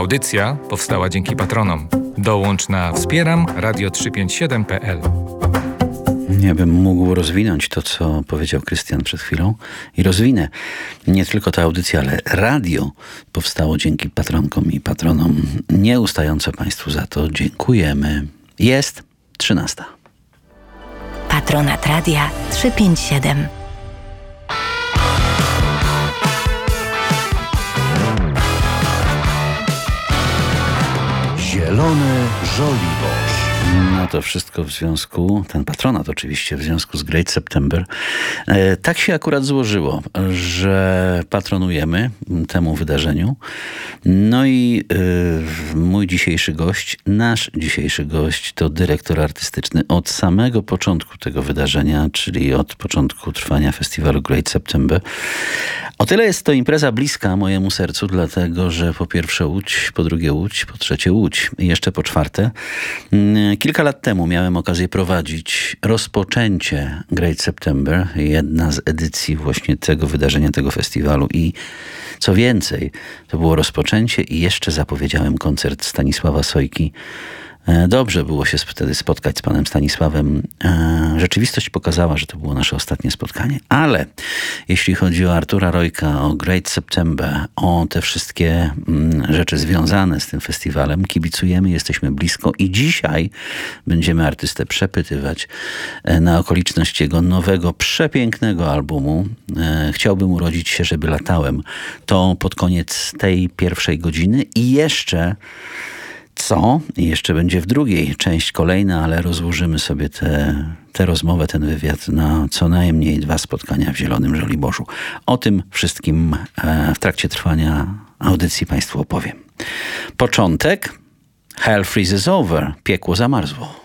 Audycja powstała dzięki patronom. Dołącz na wspieramradio357.pl. Ja bym mógł rozwinąć to, co powiedział Krystian przed chwilą i rozwinę. Nie tylko ta audycja, ale radio powstało dzięki patronkom i patronom. Nieustająco Państwu za to dziękujemy. Jest 13. Patronat Radia 357. Zielony żoliborz. No to wszystko w związku, ten patronat oczywiście, w związku z Great September. Tak się akurat złożyło, że patronujemy temu wydarzeniu. No i mój dzisiejszy gość, nasz dzisiejszy gość to dyrektor artystyczny od samego początku tego wydarzenia, czyli od początku trwania festiwalu Great September. O tyle jest to impreza bliska mojemu sercu, dlatego że po pierwsze Łódź, po drugie Łódź, po trzecie Łódź i jeszcze po czwarte. Kilka lat temu miałem okazję prowadzić rozpoczęcie Great September, jedna z edycji właśnie tego wydarzenia, tego festiwalu i co więcej, to było rozpoczęcie i jeszcze zapowiedziałem koncert Stanisława Sojki. Dobrze było się wtedy spotkać z panem Stanisławem. Rzeczywistość pokazała, że to było nasze ostatnie spotkanie. Ale jeśli chodzi o Artura Rojka, o Great September, o te wszystkie rzeczy związane z tym festiwalem, kibicujemy, jesteśmy blisko i dzisiaj będziemy artystę przepytywać na okoliczność jego nowego, przepięknego albumu. Chciałbym urodzić się, żeby latałem. To pod koniec tej pierwszej godziny i jeszcze... Co? I jeszcze będzie w drugiej część kolejna, ale rozłożymy sobie tę rozmowę, ten wywiad na co najmniej 2 spotkania w Zielonym Żoliborzu. O tym wszystkim w trakcie trwania audycji Państwu opowiem. Początek. Hell freezes over. Piekło zamarzło.